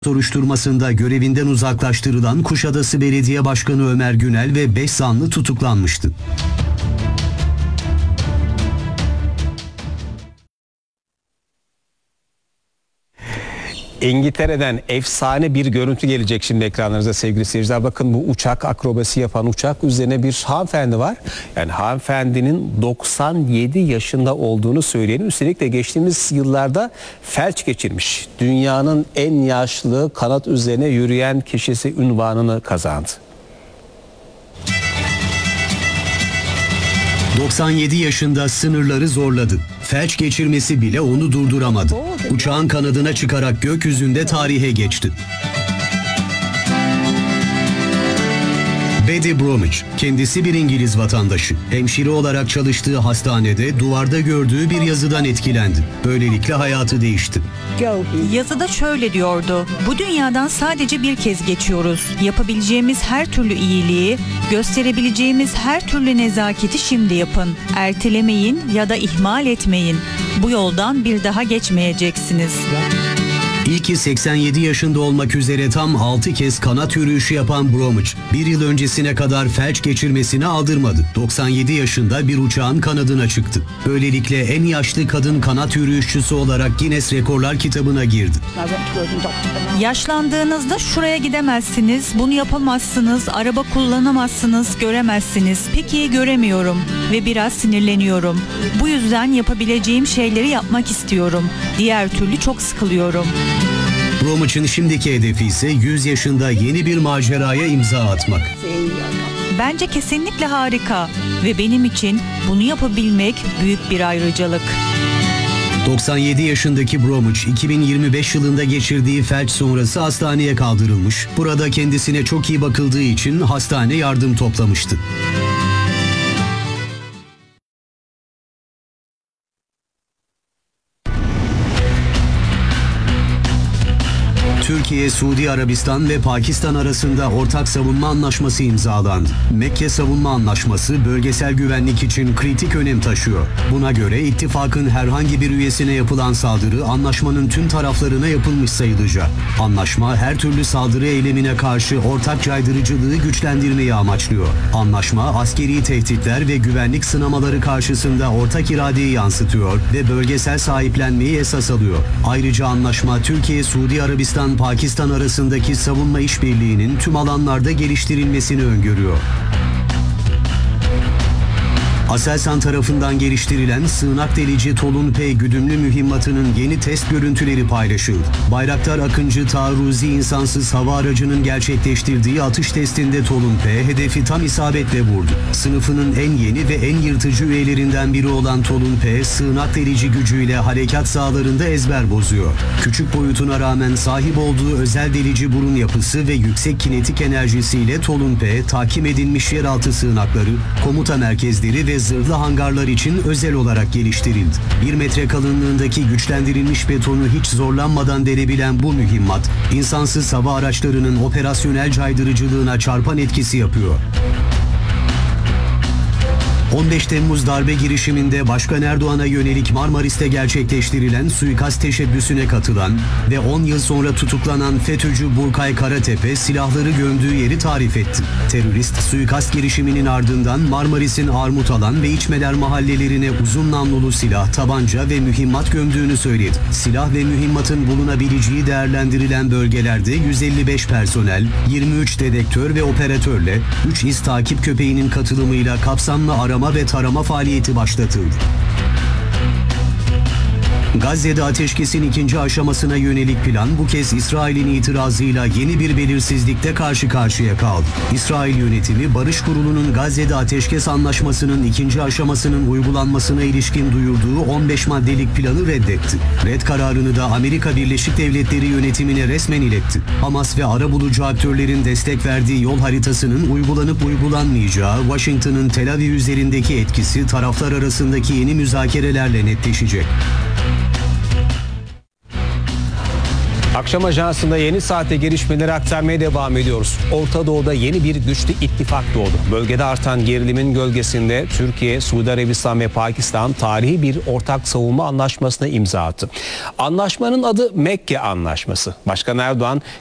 Soruşturmasında görevinden uzaklaştırılan Kuşadası Belediye Başkanı Ömer Günel ve 5 zanlı tutuklanmıştı. İngiltere'den efsane bir görüntü gelecek şimdi ekranlarınıza sevgili seyirciler. Bakın, bu uçak akrobasi yapan uçak üzerine bir hanımefendi var. Yani hanımefendinin 97 yaşında olduğunu söyleyelim. Üstelik de geçtiğimiz yıllarda felç geçirmiş. Dünyanın en yaşlı kanat üzerine yürüyen kişisi unvanını kazandı. 97 yaşında sınırları zorladı. Felç geçirmesi bile onu durduramadı. Uçağın kanadına çıkarak gökyüzünde tarihe geçti. Betty Bromwich, kendisi bir İngiliz vatandaşı. Hemşire olarak çalıştığı hastanede duvarda gördüğü bir yazıdan etkilendi. Böylelikle hayatı değişti. Yazıda şöyle diyordu: bu dünyadan sadece bir kez geçiyoruz. Yapabileceğimiz her türlü iyiliği, gösterebileceğimiz her türlü nezaketi şimdi yapın. Ertelemeyin ya da ihmal etmeyin. Bu yoldan bir daha geçmeyeceksiniz. İlki 87 yaşında olmak üzere tam 6 kez kanat yürüyüşü yapan Bromwich, bir yıl öncesine kadar felç geçirmesini aldırmadı. 97 yaşında bir uçağın kanadına çıktı. Böylelikle en yaşlı kadın kanat yürüyüşçüsü olarak Guinness Rekorlar kitabına girdi. Yaşlandığınızda şuraya gidemezsiniz, bunu yapamazsınız, araba kullanamazsınız, göremezsiniz. Peki göremiyorum ve biraz sinirleniyorum. Bu yüzden yapabileceğim şeyleri yapmak istiyorum. Diğer türlü çok sıkılıyorum. Bromwich'in şimdiki hedefi ise 100 yaşında yeni bir maceraya imza atmak. Bence kesinlikle harika ve benim için bunu yapabilmek büyük bir ayrıcalık. 97 yaşındaki Bromwich, 2025 yılında geçirdiği felç sonrası hastaneye kaldırılmış. Burada kendisine çok iyi bakıldığı için hastane yardım toplamıştı. Türkiye, Suudi Arabistan ve Pakistan arasında ortak savunma anlaşması imzalandı. Mekke Savunma Anlaşması bölgesel güvenlik için kritik önem taşıyor. Buna göre ittifakın herhangi bir üyesine yapılan saldırı anlaşmanın tüm taraflarına yapılmış sayılacak. Anlaşma her türlü saldırı eylemine karşı ortak caydırıcılığı güçlendirmeyi amaçlıyor. Anlaşma askeri tehditler ve güvenlik sınamaları karşısında ortak iradeyi yansıtıyor ve bölgesel sahiplenmeyi esas alıyor. Ayrıca anlaşma Türkiye, Suudi Arabistan, Pakistan arasındaki savunma işbirliğinin tüm alanlarda geliştirilmesini öngörüyor. Aselsan tarafından geliştirilen sığınak delici Tolun P güdümlü mühimmatının yeni test görüntüleri paylaşıldı. Bayraktar Akıncı taarruzi insansız hava aracının gerçekleştirdiği atış testinde Tolun P hedefi tam isabetle vurdu. Sınıfının en yeni ve en yırtıcı üyelerinden biri olan Tolun P, sığınak delici gücüyle harekat sahalarında ezber bozuyor. Küçük boyutuna rağmen sahip olduğu özel delici burun yapısı ve yüksek kinetik enerjisiyle Tolun P, tahkim edilmiş yeraltı sığınakları, komuta merkezleri ve zırhlı hangarlar için özel olarak geliştirildi. 1 metre kalınlığındaki güçlendirilmiş betonu hiç zorlanmadan delebilen bu mühimmat, insansız hava araçlarının operasyonel caydırıcılığına çarpan etkisi yapıyor. 15 Temmuz darbe girişiminde Başkan Erdoğan'a yönelik Marmaris'te gerçekleştirilen suikast teşebbüsüne katılan ve 10 yıl sonra tutuklanan FETÖ'cü Burkay Karatepe silahları gömdüğü yeri tarif etti. Terörist suikast girişiminin ardından Marmaris'in Armutalan ve İçmeler mahallelerine uzun namlulu silah, tabanca ve mühimmat gömdüğünü söyledi. Silah ve mühimmatın bulunabileceği değerlendirilen bölgelerde 155 personel, 23 dedektör ve operatörle 3 iz takip köpeğinin katılımıyla kapsamlı arama ve tarama faaliyeti başlatıldı. Gazze'de ateşkesin ikinci aşamasına yönelik plan bu kez İsrail'in itirazıyla yeni bir belirsizlikte karşı karşıya kaldı. İsrail yönetimi Barış Kurulu'nun Gazze'de ateşkes anlaşmasının ikinci aşamasının uygulanmasına ilişkin duyurduğu 15 maddelik planı reddetti. Red kararını da Amerika Birleşik Devletleri yönetimine resmen iletti. Hamas ve arabulucu aktörlerin destek verdiği yol haritasının uygulanıp uygulanmayacağı, Washington'ın Tel Aviv üzerindeki etkisi taraflar arasındaki yeni müzakerelerle netleşecek. Akşam Ajansı'nda yeni saatte gelişmeleri aktarmaya devam ediyoruz. Orta Doğu'da yeni bir güçlü ittifak doğdu. Bölgede artan gerilimin gölgesinde Türkiye, Suudi Arabistan ve Pakistan tarihi bir ortak savunma anlaşmasına imza attı. Anlaşmanın adı Mekke Anlaşması. Başkan Erdoğan,